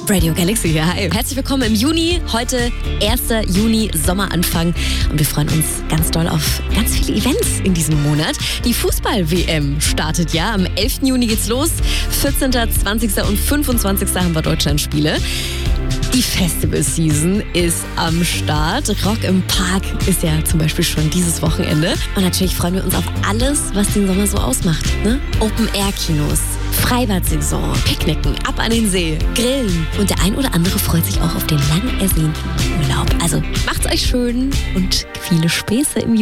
Radio Galaxy hier. Hi. Herzlich willkommen im Juni. Heute 1. Juni, Sommeranfang. Und wir freuen uns ganz doll auf ganz viele Events in diesem Monat. Die Fußball-WM startet ja. Am 11. Juni geht's los. 14., 20. und 25. haben wir Deutschlandspiele. Die Festival-Season ist am Start. Rock im Park ist ja zum Beispiel schon dieses Wochenende. Und natürlich freuen wir uns auf alles, was den Sommer so ausmacht. Ne? Open-Air-Kinos, Freibad-Saison, Picknicken, ab an den See, Grillen. Und der ein oder andere freut sich auch auf den lang ersehnten Urlaub. Also macht's euch schön und viele Späße im